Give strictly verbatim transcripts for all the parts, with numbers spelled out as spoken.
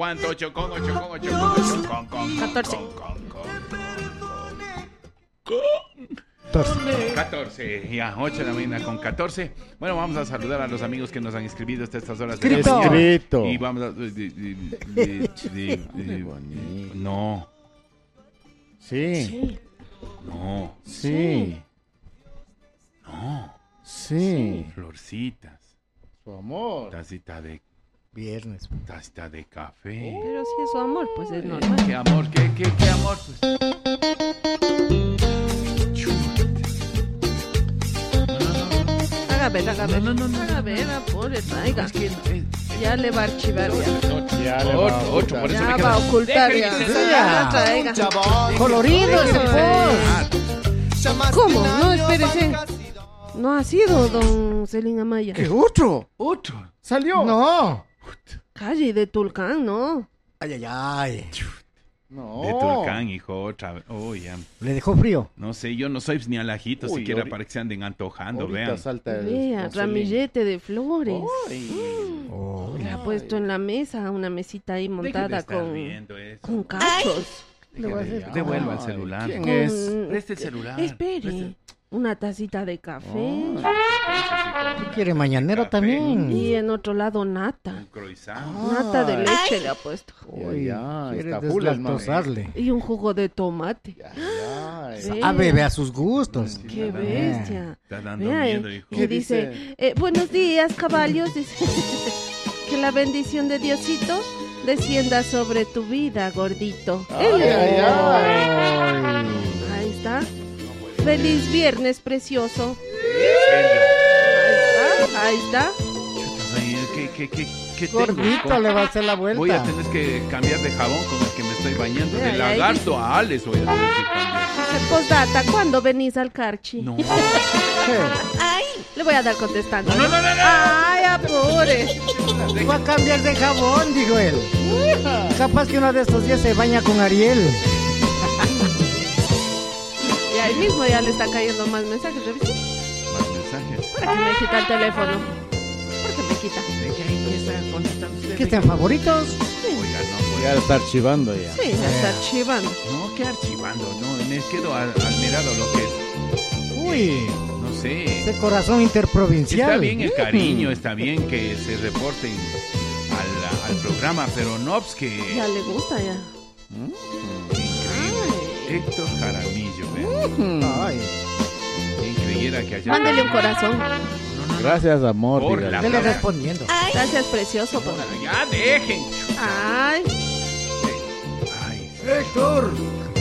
¿Cuánto? Ocho con ocho con ocho con ocho con con catorce. catorce, ya, ocho de la mañana con catorce. Bueno, vamos a saludar a los amigos que nos han escribido hasta estas horas de la mañana. Escrito. Y vamos a... de- de- de- de- de- no, Sí, Sí. no, sí, no. sí. Florcitas, Su amor. tacita de, Viernes. tacita de café. Pero si es su amor, pues es normal. ¿Qué amor? ¿Qué, qué, qué amor? Pues. Haga ver, haga ver. No, no, no, no. Haga ver, apure, traiga. Es que eh, Ya le va a archivar ya. Ya le va a Otro, otro, por eso Ya me va a queda. ocultar ya. Déjenme ser- Ya, traiga. Colorido ese Eso post. ¿Cómo? No, espérese. No ha sido don Celín Amaya. ¿Qué otro? Otro. ¿Salió? No. Calle de Tulcán, ¿no? Ay, ay, ay. No. De Tulcán, hijo, otra vez. Oh, ya. ¿Le dejó frío? No sé, yo no soy ni alajito Uy, siquiera ahorita- para que se anden antojando, Ahorita vean. salta el Vea, Marcelín. ramillete de flores. Ay. Oh. Le ha puesto en la mesa una mesita ahí Deje de montada estar con, viendo eso. con cachos. Le voy a hacer- Devuelva el Ay, celular. ¿Quién Con- es? Preste el celular. Espere. Preste- Una tacita de café. ¿Qué quiere? Mañanero Café. también. Y en otro lado Un nata. croissant. Nata de leche le ha puesto. Uy, Ya, quiere está full el man. deslactosarle. Y un jugo de tomate. Ya, ya. Ve. Ah, bebe a sus gustos. ¡Qué bestia! Está dando Vea, miedo, eh, hijo. y ¿Qué dice, dice? eh, buenos días, caballos. Dice, que la bendición de Diosito descienda sobre tu vida, gordito. Él- ay, Ay. Ahí está. Feliz viernes, precioso. Ahí está. Chutas, ay, ¿Qué, qué, qué, qué tengo? Gordito ¿Cómo? le va a hacer la vuelta. Voy a tener que cambiar de jabón con el que me estoy bañando. Mira, De y ahí lagarto a Alex voy a tener que cambiar. Dice, postdata, ¿cuándo venís al Carchi? No. Ay, le voy a dar contestando. No, no, no, no, no. Ay, apure. Va a cambiar de jabón, dijo él. Capaz que uno de estos días se baña con Ariel. Y ahí mismo ya le está cayendo más mensajes, ¿revisa? Más mensajes. Para que me quita el teléfono. ¿Por qué me quita? ¿De qué ahí está contestando usted? ¿Qué están favoritos? Oiga, no, pues. Ya lo está archivando ya. Sí, ya está archivando. No, que archivando, no, me quedo al, admirado lo que es. Uy, No sé. ese corazón interprovincial. Está bien el cariño, está bien que se reporten al, al programa, pero no, pues que... Ya le gusta ya. Increíble. Ay. Héctor Jaramillo, vean. Ay, Quien creyera que allá... Mándele un corazón. Gracias, amor. Por dígale. la- dele respondiendo. Gracias, precioso. por- Ya dejen. Ay, Ay, Héctor.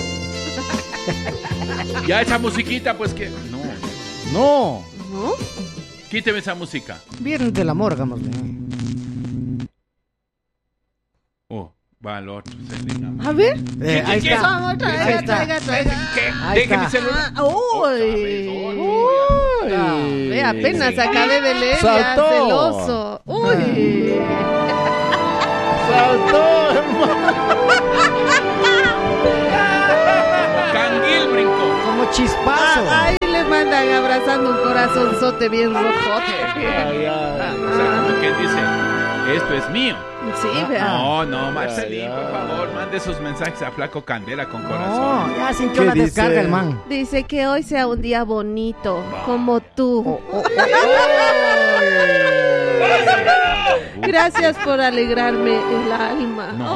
ya esa musiquita, pues que... No, No. ¿no? quíteme esa música. Viernes del amor, hagámosle. Oh, va al otro. Selena. A ver. Eh, ahí ¿Qué? está. Vamos, Ahí traiga, está. traiga, traiga. ¿Qué? Ahí Deje está. mi celular. Ah, uy. Ay. Ve, apenas acabé de leer ya, Saltó. celoso. Uy. Saltó, hermano. Canguil brincó. Como chispazo. Ahí le mandan abrazando un corazonzote bien rojote. Ay, ay. O sea, como quien dice, esto es mío. Sí, vea. No, no, Marcelín, ya. por favor, mande sus mensajes a Flaco Candela con corazón. No, ya sintió ¿Qué la dice? descarga el man. Dice que hoy sea un día bonito, como tú. Gracias por alegrarme el alma. No.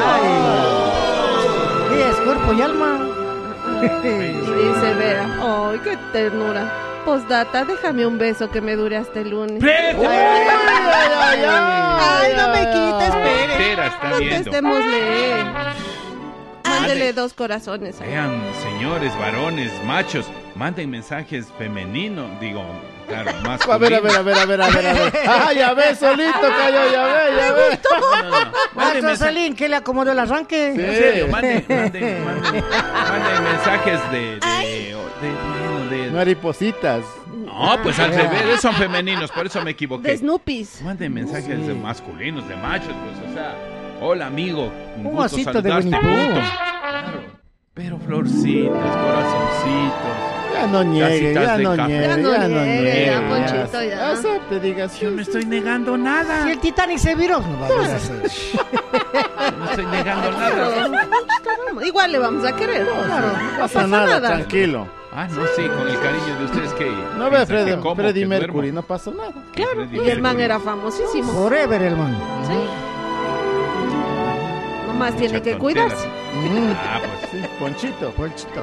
Ay. Sí, es cuerpo y alma. Y dice, vea, ay, qué ternura. Postdata, déjame un beso que me dure hasta el lunes. ¡Preste! Ay, ay, Ay, no me quite, espere. Espera, está viendo. Contestémosle. Mándele dos corazones. ahí. Vean, señores, varones, machos, manden mensajes femeninos, digo, claro, más. A ver, a ver, a ver, a ver, a ver, a ver. Ah, ya ve, solito cayó, ya ve, ya ve. No, no, no. Manden Marco mensajes. Salín, ¿qué le acomodó el arranque? En serio, manden, manden, manden, manden mensajes de, de, de, de, de- Maripositas. No, pues al revés, son femeninos, por eso me De equivoqué. Snoopies. Manden mensajes de masculinos, de machos, pues, o sea, hola amigo, un, Un gusto osito de saludarte, Winnie Pooh. punto. Claro, pero florcitas, corazoncitos. Ya no niegue, Casitas ya de no café. niegue, Ya no ya no niegue, niegue. ya, Ponchito, ya. Acepte, diga, sí, Yo no estoy negando nada. Si el Titanic se viró, no vamos a hacer. No estoy negando nada. Igual le vamos a querer. Claro, no pasa nada, tranquilo. Ah, no, sí, con el cariño de ustedes que... No ve piensan Freddy, que como, Freddie que Mercury, duermo. no pasa nada. Claro, Freddie y el man Mercury. era famosísimo. Forever, hermano. Sí. Nomás tiene Mucha que tontera. cuidarse. Mm. Ah, pues Sí, Ponchito. Ponchito.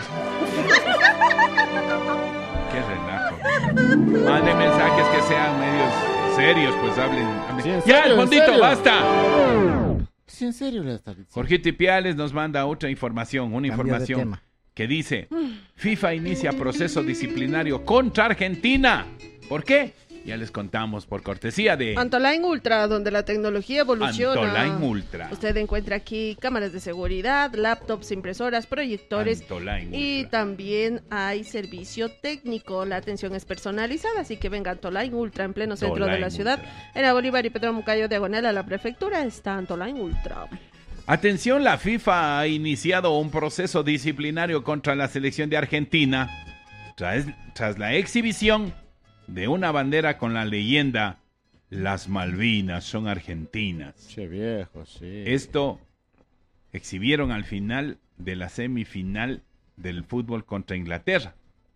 qué relajo. Manden mensajes que sean medios serios, pues hablen. hablen. Sí, en ya, serio, el en fondito, serio. basta. Sí, en serio le está diciendo. Jorgito Ipiales nos manda otra información, una Cambio de información tema. que dice, FIFA inicia proceso disciplinario contra Argentina. ¿Por qué? Ya les contamos por cortesía de Antoline Ultra, donde la tecnología evoluciona. Antoline Ultra. Usted encuentra aquí cámaras de seguridad, laptops, impresoras, proyectores. Antoline Y Ultra. también hay servicio técnico. La atención es personalizada, así que venga Antoline Ultra en pleno centro de la Antoline ciudad. Ultra. En la Bolívar y Pedro Moncayo, diagonal a la prefectura, está Antoline Ultra. Atención, la FIFA ha iniciado un proceso disciplinario contra la selección de Argentina tras, tras la exhibición de una bandera con la leyenda "Las Malvinas son argentinas". Che viejo, sí. Esto exhibieron al final de la semifinal del fútbol contra Inglaterra.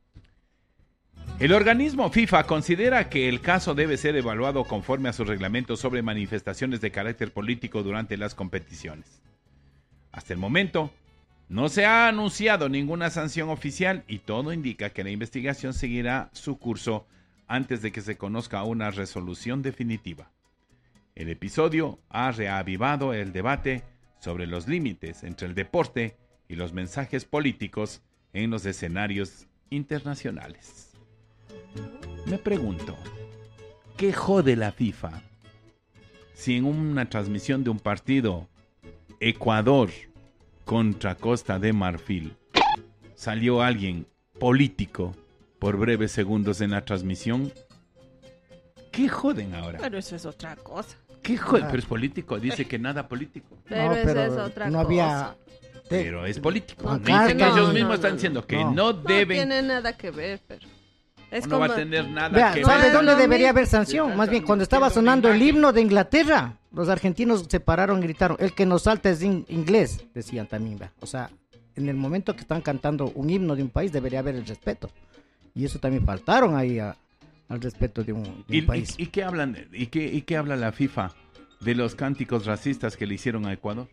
El organismo FIFA considera que el caso debe ser evaluado conforme a sus reglamentos sobre manifestaciones de carácter político durante las competiciones. Hasta el momento, no se ha anunciado ninguna sanción oficial y todo indica que la investigación seguirá su curso antes de que se conozca una resolución definitiva. El episodio ha reavivado el debate sobre los límites entre el deporte y los mensajes políticos en los escenarios internacionales. Me pregunto, ¿qué jode la FIFA si en una transmisión de un partido Ecuador contra Costa de Marfil salió alguien político por breves segundos en la transmisión? ¿Qué joden ahora? Pero eso es otra cosa. ¿Qué joden? Pero es político, dice que nada político. Pero No, eso pero es otra no cosa. había... te- Pero es político. No, Dicen que no, ellos no, mismos no, están no. diciendo que No. no No deben, tiene nada que ver, pero... Es no como... va a tener nada Vea, que ¿sabe ver. dónde Lo debería mismo. haber sanción? Más bien, cuando estaba sonando el himno de Inglaterra, los argentinos se pararon y gritaron, el que nos salta es in- inglés, decían también, vea. O sea, en el momento que están cantando un himno de un país, debería haber el respeto. Y eso también faltaron ahí a- al respeto de un, de ¿Y, un país. y- y qué hablan? de- ¿Y qué, y qué habla la FIFA de los cánticos racistas que le hicieron a Ecuador?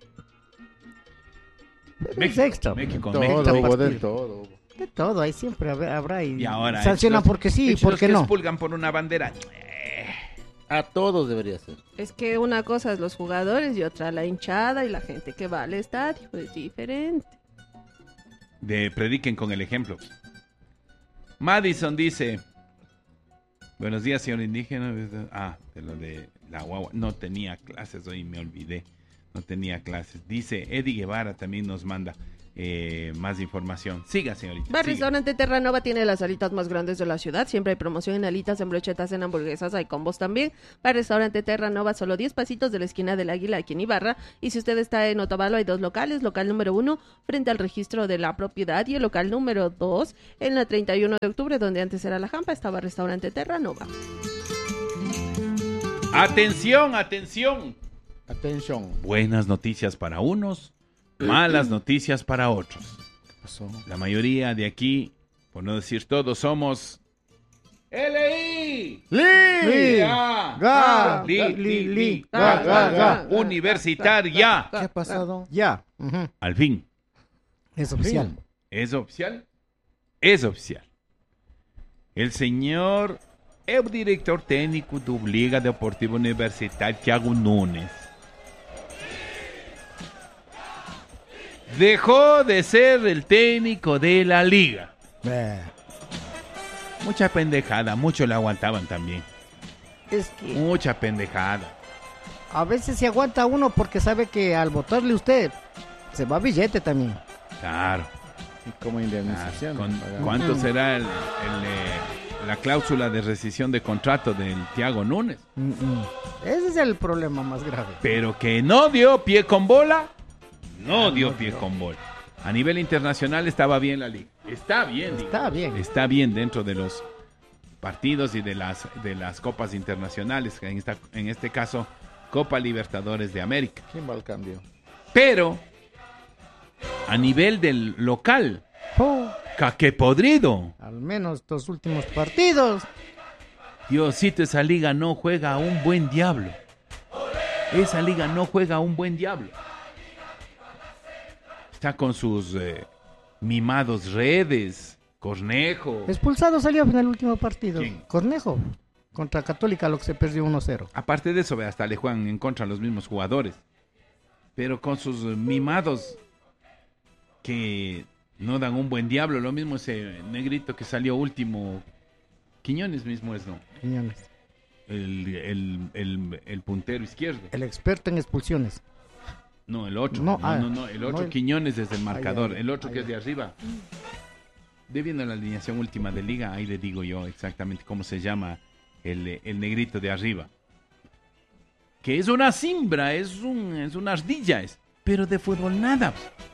Es extra. México, Todo, México. México. hubo de todo. hubo. De todo, ahí siempre habrá, habrá y, Y ahora sancionan los- porque sí y los porque que no. expulgan por una bandera. A todos debería ser. Es que una cosa es los jugadores y otra la hinchada y la gente que va al estadio. Es diferente. De prediquen con el ejemplo. Madison dice: buenos días, señor indígena. Ah, de lo de la guagua. No tenía clases hoy, me olvidé. No tenía clases. Dice Eddie Guevara, también nos manda eh, más información. Siga, señorita. Bar siga. Restaurante Terranova tiene las alitas más grandes de la ciudad. Siempre hay promoción en alitas, en brochetas, en hamburguesas, hay combos también. Bar Restaurante Terranova, solo diez pasitos de la esquina del Águila aquí en Ibarra. Y si usted está en Otavalo, hay dos locales. Local número uno frente al registro de la propiedad y el local número dos en la treinta y uno de octubre, donde antes era la Jampa, estaba Restaurante Terranova. Atención, atención. Atención. Buenas noticias para unos, malas noticias para otros. ¿Qué pasó? La mayoría de aquí, por no decir todos, somos L I. ¡Li! Ya. Ga, Li, ga, li, li, li. li, Ga, ga, ga, ga, ga. Universitaria. ¿Qué ha pasado? Ya, ujú, Al fin, es oficial. ¿es oficial? Es oficial. El señor, el director técnico de Liga Deportiva Universitaria, Thiago Nunes, dejó de ser el técnico de la liga. Eh, Mucha pendejada, muchos le aguantaban también. Es que Mucha pendejada. a veces se aguanta uno porque sabe que al votarle usted se va billete también. Claro. Y como claro. indemnización. Con- pagar. ¿Cuánto Mm. será el, el, eh, la cláusula de rescisión de contrato del Thiago Nunes? Mm, mm. Ese es el problema más grave. Pero que no dio pie con bola, no Ah, dio no pie dio. con bola. A nivel internacional estaba bien la liga. Está bien, digo. Está bien. Está bien dentro de los partidos y de las de las copas internacionales, en esta en este caso Copa Libertadores de América. ¿Quién va al cambio? Pero a nivel del local, Oh, caque podrido. al menos estos últimos partidos. Diosito, esa liga no juega a un buen diablo. Esa liga no juega a un buen diablo. Está con sus eh, mimados Redes, Cornejo. Expulsado salió en el último partido. ¿Quién? Cornejo. Contra Católica, lo que se perdió uno cero. Aparte de eso, ve, hasta le juegan en contra a los mismos jugadores. Pero con sus mimados que no dan un buen diablo. Lo mismo ese negrito que salió último. Quiñones mismo es, ¿no? Quiñones. El, el, el, el puntero izquierdo. El experto en expulsiones. No, el otro. No, No, ah, no, no, el otro no, el- Quiñones desde el marcador. Ay, ay, el otro ay, que es ay. de arriba. De viendo la alineación última de liga, ahí le digo yo exactamente cómo se llama el, el negrito de arriba. Que es una simbra, es, un, es una ardilla, es, pero de fútbol nada.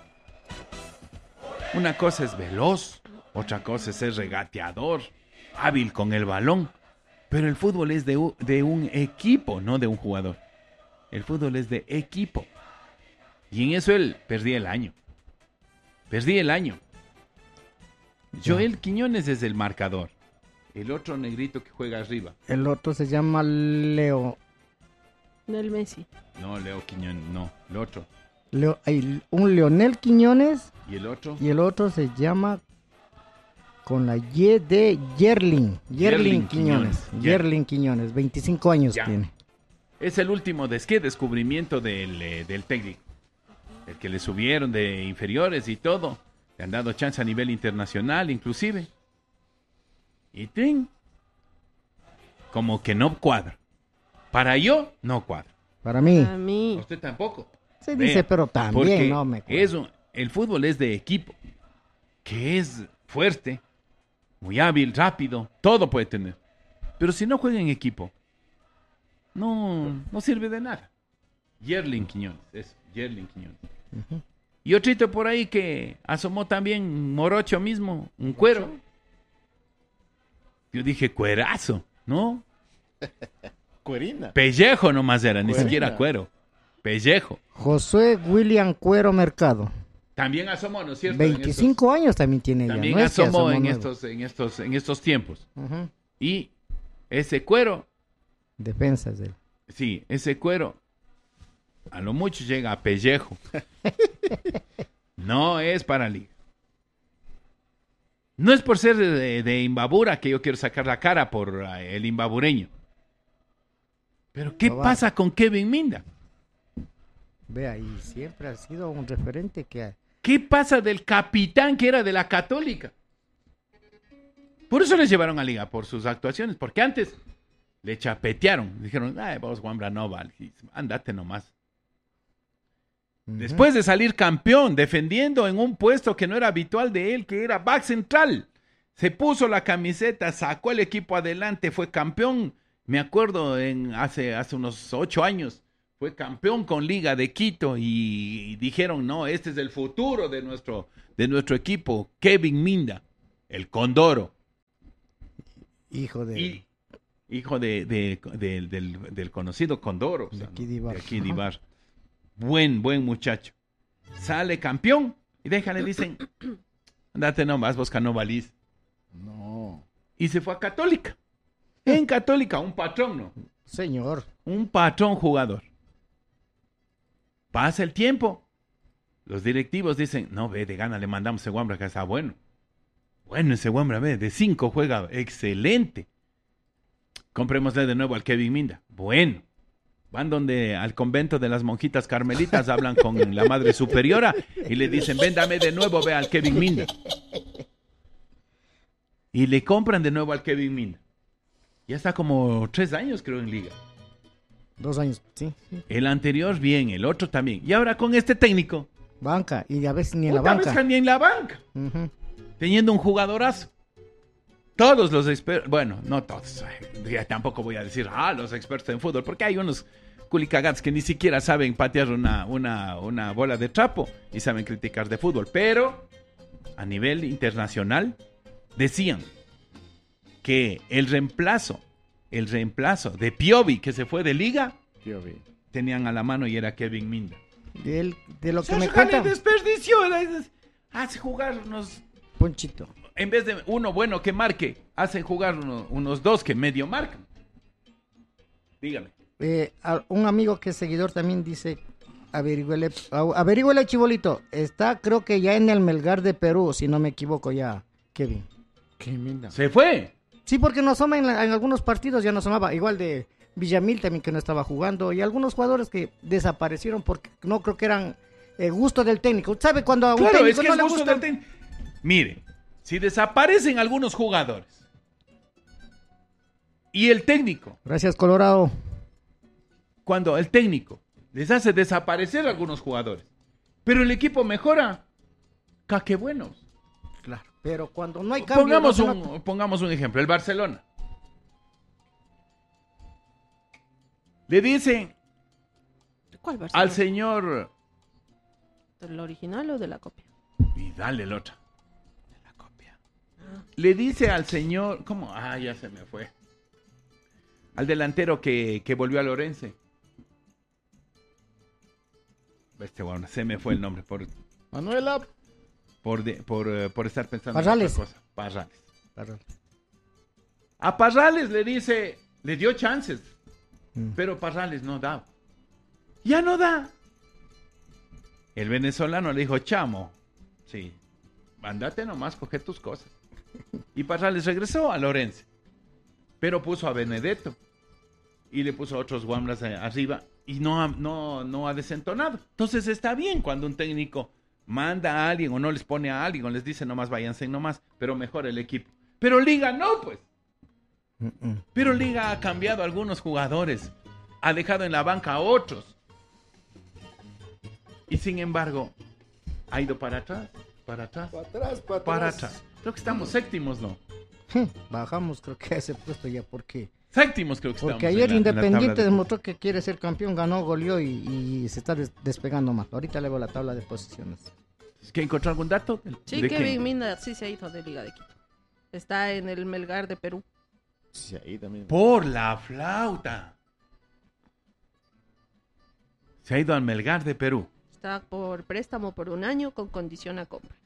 Una cosa es veloz, otra cosa es ser regateador, hábil con el balón. Pero el fútbol es de, u- de un equipo, no de un jugador. El fútbol es de equipo. Y en eso él perdí el año. Perdí el año. Joel Quiñones es el marcador. El otro negrito que juega arriba. El otro se llama Leo. Del Messi. No, Leo Quiñones, no. El otro. Leo hay un Leonel Quiñones ¿Y el otro? y el otro se llama con la Y de Yerlin. Yerlin Yerlin Quiñones. Quiñones. Yerlin Quiñones. veinticinco años Ya. tiene. Es el último des- ¿qué? descubrimiento del, eh, del técnico. El que le subieron de inferiores y todo. Le han dado chance a nivel internacional, inclusive. Y tin, como que no cuadra. Para yo, no cuadra. Para mí. A mí. A usted tampoco. Se Vea, dice, pero también porque no me cuadra. es un- el fútbol es de equipo, que es fuerte, muy hábil, rápido, todo puede tener. Pero si no juega en equipo, no, no sirve de nada. Yerlin Quiñones, eso, Yerlin Quiñones. Y otrito por ahí que asomó también Morocho mismo, un cuero. Yo dije cuerazo, ¿no? Cuerina. Pellejo nomás era, ni Cuerina. siquiera cuero. Pellejo. Josué William Cuero Mercado. También asomó, ¿no es cierto? En veinticinco años también tiene estos- ya. También no es que asomó asomó en nuevo. estos, en estos, en estos tiempos. Ujú. Y ese cuero, Defensas de él. sí, ese cuero, a lo mucho llega a pellejo. No es para liga. No es por ser de, de Imbabura que yo quiero sacar la cara por eh, el imbabureño. Pero ¿qué No va. pasa con Kevin Minda? Vea, y siempre ha sido un referente que... ¿Qué pasa del capitán que era de la Católica? Por eso les llevaron a liga, por sus actuaciones, porque antes le chapetearon. Dijeron, ay, vos, Wambra, no vale, andate nomás. Ujú. Después de salir campeón, defendiendo en un puesto que no era habitual de él, que era back central. Se puso la camiseta, sacó el equipo adelante, fue campeón. Me acuerdo en hace, hace unos ocho años, fue campeón con Liga de Quito y, y dijeron, no, este es el futuro de nuestro, de nuestro equipo, Kevin Minda, el Condoro. Hijo de... Y hijo de, de- de- del, del conocido Condoro. De ¿no? aquí de Ibar. De aquí de Ibar. Buen, buen muchacho. Sale campeón y déjale, dicen, andate nomás, vos que no valís. No. Y se fue a Católica. En Católica, un patrón, ¿no? Señor. Un patrón jugador. Pasa el tiempo. Los directivos dicen, no, ve, de gana le mandamos ese Wambra que está bueno. Bueno, ese Wambra, ve, de cinco juega excelente. Comprémosle de nuevo al Kevin Minda. Bueno. Van donde al convento de las monjitas carmelitas, hablan con la madre superiora y le dicen, ven, dame de nuevo, ve al Kevin Minda. Y le compran de nuevo al Kevin Minda. Ya está como tres años, creo, en liga. Dos años, sí. sí. El anterior bien, el otro también. Y ahora con este técnico, Banca. Y a veces ni en la otra vez banca. ni en la banca, Ujú. teniendo un jugadorazo. Todos los expertos, bueno, no todos, ya tampoco voy a decir, ah, los expertos en fútbol, porque hay unos culicagatos que ni siquiera saben patear una, una, una bola de trapo y saben criticar de fútbol, pero a nivel internacional decían que el reemplazo, el reemplazo de Piovi, que se fue de liga, Piovi. tenían a la mano y era Kevin Minda. De, él, de lo que me Sergio Jale cuentan, desperdició, era- hace jugar unos, Ponchito. en vez de uno bueno que marque, hacen jugar uno- unos dos que medio marcan. Dígame. Eh, a- un amigo que es seguidor también dice, averigüele, a- averigüele, Chibolito, está creo que ya en el Melgar de Perú, si no me equivoco ya, Kevin. Qué minda. Se fue. Sí, porque no asoma en, la- en algunos partidos, ya no asomaba, igual de Villamil también que no estaba jugando, y algunos jugadores que desaparecieron porque no creo que eran eh, gusto del técnico. ¿Sabe cuando a un Claro, técnico es que no es le gusto gusta? del técnico. Mire, si desaparecen algunos jugadores y el técnico, Gracias, Colorado. cuando el técnico les hace desaparecer algunos jugadores, pero el equipo mejora, ¡ca qué buenos! Claro. Pero cuando no hay cambio... Pongamos no se nota. un, pongamos un ejemplo, el Barcelona. Le dicen ¿Cuál versión? al señor... ¿Del original o de la copia? Y dale el otro. De la copia. Le dice al señor... ¿Cómo? Ah, ya se me fue. Al delantero que, que volvió a Lorense. Este, bueno, se me fue el nombre por, Manuela. por, de- por, eh, por estar pensando Parrales. en otra cosa. Parrales. Perdón. A Parrales le dice... Le dio chances. Mm. Pero Parrales no da. Ya no da. El venezolano le dijo, chamo, sí, andate nomás, coge tus cosas. Y Parrales regresó a Lorenzo, pero puso a Benedetto y le puso a otros guambras eh, arriba y no ha, no, no ha desentonado. Entonces está bien cuando un técnico manda a alguien o no les pone a alguien o les dice nomás váyanse nomás, pero mejor el equipo. Pero Liga no, pues. Mm, mm. Pero Liga ha cambiado a algunos jugadores, ha dejado en la banca a otros. Y sin embargo, ha ido para atrás, para atrás, Para atrás, para atrás. para atrás. Creo que estamos séptimos, ¿no? Bajamos creo que a ese puesto ya, porque Séptimos creo que estamos. porque en ayer la- en la tabla Independiente de- demostró que quiere ser campeón, ganó, goleó y, y se está des- despegando más. Ahorita le veo la tabla de posiciones. ¿Es que encontró algún dato? Sí, ¿De Kevin quién? Minda sí se ha ido de Liga de Quito. Está en el Melgar de Perú. Sí, ahí también. Por la flauta. Se ha ido al Melgar de Perú. Está por préstamo por un año con condición a compra.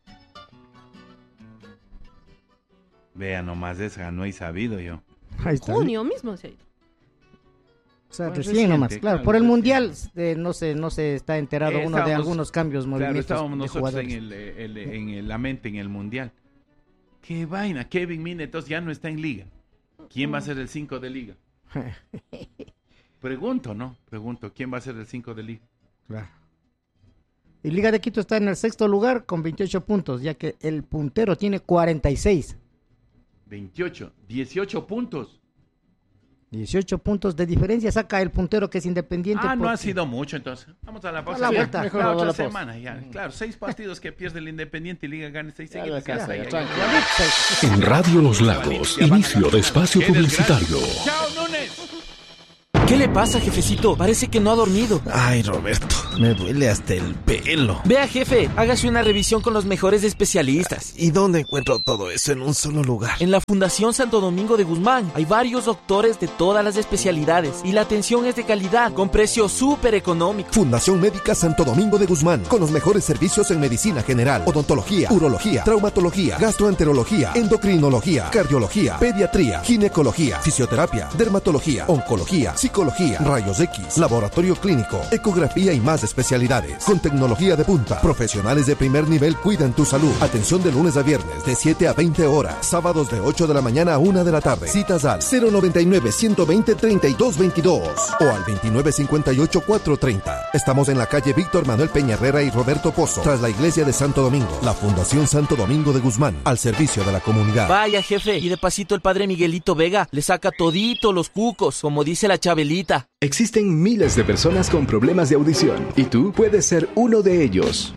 Vea nomás, esa no he sabido yo. Ahí está. Junio mismo se ha ido. O sea, Pues recién reciente, nomás, claro. claro, Por el reciente. mundial eh, no se no se está enterado Eh, uno de estábamos- algunos cambios, Claro, movimientos estábamos de nosotros en, jugadores. el, el- en el- la mente en el Mundial. Qué vaina, Kevin Mina entonces ya no está en Liga. ¿Quién va a ser el cinco de Liga? Pregunto, ¿no? Pregunto, ¿quién va a ser el cinco de Liga? Claro. Y Liga de Quito está en el sexto lugar con veintiocho puntos, ya que el puntero tiene cuarenta y seis. veintiocho, dieciocho puntos. dieciocho puntos de diferencia saca el puntero que es Independiente. Ah, no porque- ha sido mucho entonces. Vamos a la pausa. la Ya, vuelta. La Mejor a otra la pausa. semana, ya. Claro, seis partidos que pierde el Independiente y Liga gana seis Ya seguidos. la casa, Ya, ya, ya, ya, tranquilo. ya. En Radio Los Lagos, inicio de espacio Qué desgracia. publicitario. Chao, Núñez. ¿Qué le pasa, jefecito? Parece que no ha dormido. Ay, Roberto, me duele hasta el pelo. Vea, jefe, hágase una revisión con los mejores especialistas. ¿Y dónde encuentro todo eso en un solo lugar? En la Fundación Santo Domingo de Guzmán hay varios doctores de todas las especialidades y la atención es de calidad, con precio súper económico. Fundación Médica Santo Domingo de Guzmán, con los mejores servicios en medicina general, odontología, urología, traumatología, gastroenterología, endocrinología, cardiología, pediatría, ginecología, fisioterapia, dermatología, oncología, psicología, rayos X, laboratorio clínico, ecografía y más especialidades. Con tecnología de punta, profesionales de primer nivel cuidan tu salud. Atención de lunes a viernes de siete a veinte horas, sábados de ocho de la mañana a una de la tarde. Citas al cero noventa y nueve, ciento veinte, treinta y dos veintidós o al veintinueve cincuenta y ocho, cuatrocientos treinta. Estamos en la calle Víctor Manuel Peña Herrera y Roberto Pozo, tras la iglesia de Santo Domingo. La Fundación Santo Domingo de Guzmán, al servicio de la comunidad. Vaya, jefe, y de pasito el padre Miguelito Vega le saca todito los cucos, como dice la Chabelita. Existen miles de personas con problemas de audición y tú puedes ser uno de ellos.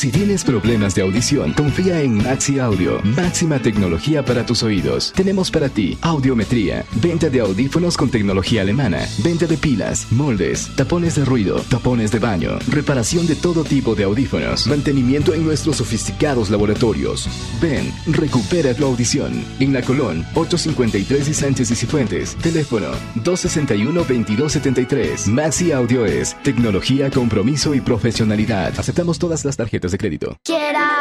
Si tienes problemas de audición, confía en Maxi Audio. Máxima tecnología para tus oídos. Tenemos para ti audiometría, venta de audífonos con tecnología alemana, venta de pilas, moldes, tapones de ruido, tapones de baño, reparación de todo tipo de audífonos, mantenimiento en nuestros sofisticados laboratorios. Ven, recupera tu audición. En La Colón, ocho cincuenta y tres y Sánchez y Cifuentes. Teléfono dos sesenta y uno, veintidós setenta y tres. Maxi Audio es tecnología, compromiso y profesionalidad. Aceptamos todas las tarjetas de crédito. Quiera